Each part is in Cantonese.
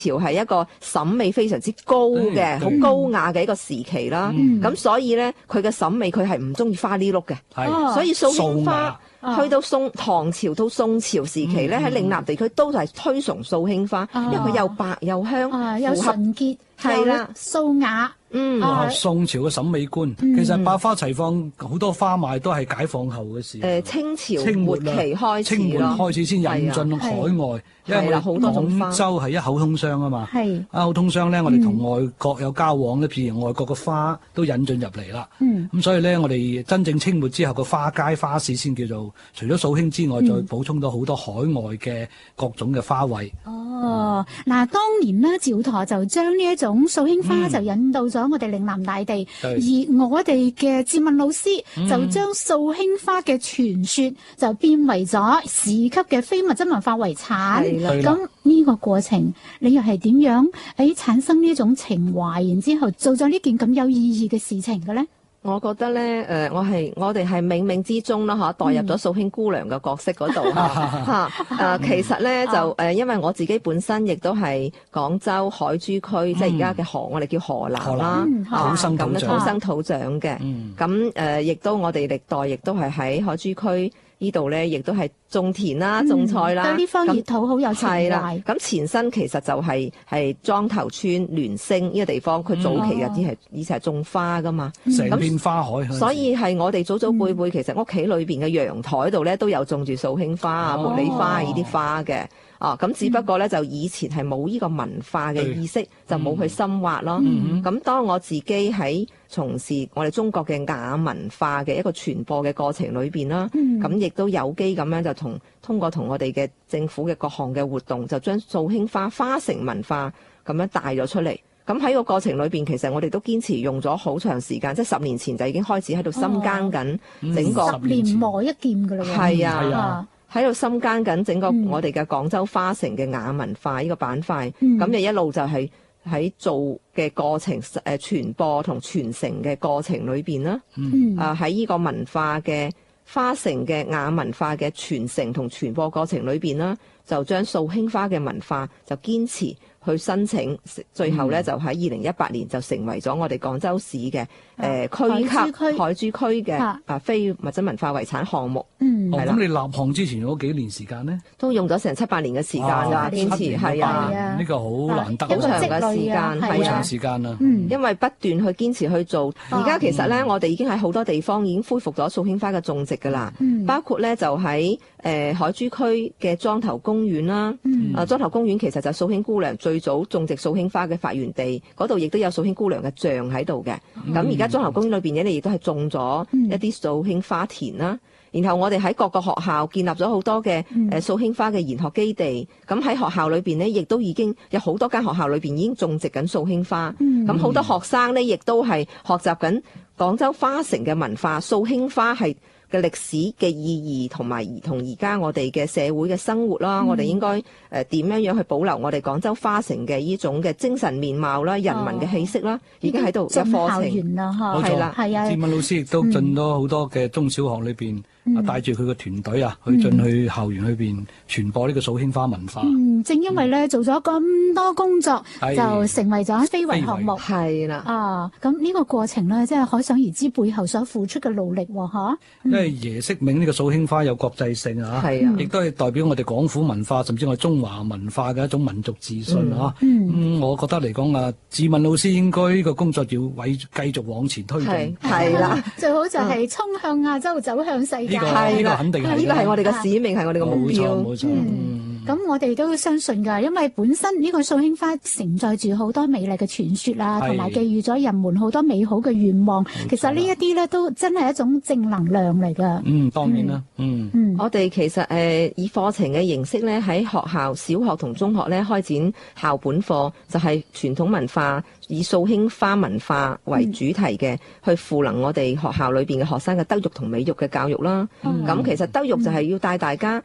朝係一個審美非常之高嘅、好高雅嘅一個時期啦。咁所以咧，佢嘅審美佢係唔中意花呢碌嘅，所以素馨花去到唐朝到宋朝時期咧，喺嶺南地區都係推崇素馨花，因為佢又白又香， 又純潔， 係啦， 素雅。 符合宋朝嘅審美觀。其實百花齊放，好多花賣都係解放後嘅事。 清朝末期開始清末開始先引進海外，因為我哋廣州係一口通商啊嘛。一口通商咧，我哋同外國有交往咧，譬如外國嘅花都引進入嚟啦。咁所以咧，我哋真正清末之後嘅花街花市先叫做，除咗素馨之外，再補充到好多海外嘅各種嘅花卉。 嗱，當年呢，趙佗就將呢一種素馨花就引到咗我哋嶺南大地，而我哋嘅志敏老師就將素馨花嘅傳說就變為咗市級嘅非物質文化遺產。咁呢個過程，你又係點樣產生呢一種情懷，然之後做咗呢件咁有意義嘅事情嘅咧？ 我覺得咧，我哋係冥冥之中啦，代入咗素馨姑娘嘅角色嗰度其實咧就因為我自己本身亦都係廣州海珠區，即係而家嘅我哋叫河南啦， 土生土長嘅。咁亦都我哋歷代亦都係喺海珠區呢度咧，亦都係種田啦、種菜啦。 對呢方熱土好有情懷。 係啦，咁前身其實就係莊頭村聯星呢個地方，佢早期嘅以前係種花噶嘛， 成片花海。 所以係我哋祖祖輩輩，其實屋企裏邊嘅陽台度咧都有種住素馨花啊、茉莉花啊呢啲花嘅。咁只不過咧就以前係冇呢個文化嘅意識，就冇去深挖咯。咁當我自己喺從事我哋中國嘅雅文化嘅一個傳播嘅過程裏邊啦，咁亦都有機咁樣就通過同我哋嘅政府嘅各項嘅活動，就將素馨花花城文化咁樣帶咗出嚟。咁喺個過程裏邊，其實我哋都堅持用咗好長時間，即係10年前就已經開始喺度深耕緊整個 10年磨一劍㗎啦。 係啊。喺度深耕緊整個我哋嘅廣州花城嘅雅文化呢個板塊，咁就一路就係喺做嘅過程，傳播同傳承嘅過程裏邊啦。喺呢個文化嘅花城嘅雅文化嘅傳承同傳播過程裏邊啦，就將素馨花嘅文化就堅持去申請，最後咧就喺2018年就成為咗我哋廣州市嘅區級海珠區嘅非物質文化遺產項目。 咁你立項之前用咗幾年時間呢？ 都用咗成7-8年嘅時間㗎，堅持係啊。 呢個好難得， 好長嘅時間， 好長時間啦。 因為不斷去堅持去做，而家其實咧，我哋已經喺好多地方已經恢復咗素馨花嘅種植㗎啦。包括咧就喺海珠區嘅莊頭公園啦。莊頭公園其實就素馨姑娘最早種植素馨花嘅發源地，嗰度亦都有素馨姑娘嘅像喺度嘅。咁而家莊頭公園裏邊咧，亦都係種咗一啲素馨花田啦。然後我哋喺各個學校建立咗好多嘅素馨花嘅研學基地，咁喺學校裏邊呢，亦都已經有好多間學校裏邊已經種植緊素馨花，咁好多學生呢，亦都係學習緊廣州花城嘅文化，素馨花係嘅歷史嘅意義同埋同而家我哋嘅社會嘅生活啦，我哋應該點樣去保留我哋廣州花城嘅呢種嘅精神面貌啦、人民嘅氣息啦，已經喺度有課程。 係啦，係啊。志敏老師亦都進咗好多嘅中小學裏邊，帶住佢嘅團隊啊，去進去校園裏邊傳播呢個素馨花文化。 正因為咧做咗咁多工作，就成為咗非遺項目。 係啦。 咁呢個過程咧，即係可想而知背後所付出嘅努力喎，嚇。 因為爺式銘呢個素馨花有國際性啊，亦都係代表我哋廣府文化，甚至我哋中華文化嘅一種民族自信啊。我覺得嚟講啊，志敏老師應該呢個工作要繼續往前推進。 係啦， 最好就係衝向亞洲，走向世界。 呢個肯定係， 呢個係我哋嘅使命，係我哋嘅目標。 冇錯。 咁我哋都相信㗎，因為本身呢個素馨花承載住好多美麗嘅傳說啦，同埋寄予咗人們好多美好嘅願望。其實呢一啲咧都真係一種正能量嚟㗎。 當然啦。 我哋其實以課程嘅形式咧，喺學校小學同中學咧開展校本課，就係傳統文化以素馨花文化為主題嘅，去賦能我哋學校裏邊嘅學生嘅德育同美育嘅教育啦。咁其實德育就係要帶大家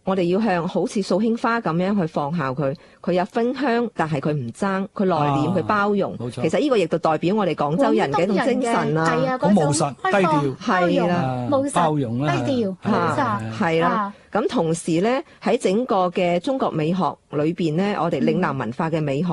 我哋要向好似素馨花咁樣去放效佢，佢有芬香，但係佢唔爭，佢內斂，佢包容。冇錯，其實呢個亦都代表我哋廣州人嘅一種精神啊， 好務實、低調， 係啦， 包容啦， 低調， 係啦。咁同時咧，喺整個嘅中國美學裏邊咧，我哋嶺南文化嘅美學